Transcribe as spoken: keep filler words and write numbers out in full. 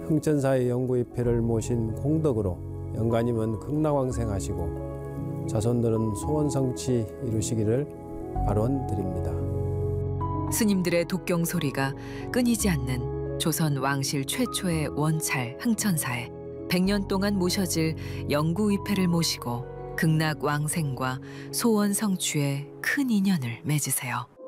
흥천사의 영구위패를 모신 공덕으로 영가님은 극락왕생하시고 자손들은 소원성취 이루시기를 발원드립니다. 스님들의 독경 소리가 끊이지 않는 조선 왕실 최초의 원찰 흥천사에 백 년 동안 모셔질 영구위패를 모시고 극락왕생과 소원 성취에 큰 인연을 맺으세요.